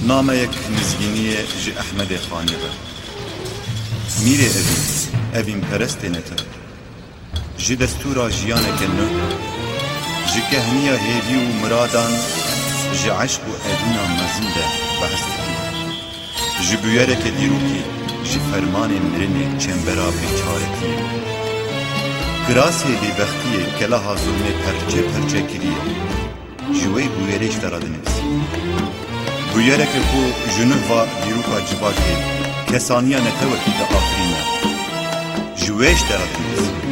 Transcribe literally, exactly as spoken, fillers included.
نامەیەک نزگینیە ji Ehmedê Xanê ve. Mîrê evî, evîn perestê netin. Ji destûra jiyaneke nû, ji kehniya hêvî û miradan, ji eşq û edîna mezin de behs dikin. Ji bûyereke dîrokî, ji fermanê mirinê çembera bêçaretiyê. Kirasê bêbextiyê kelaha zulmê perçe perçe kiriye. Ji wê bûyerê ji te re dinivîsî. Bûyereke ku ji nû va dîroka civakê kesaniya netewekî de afirîne. Ji wê ji te re dinivîsî.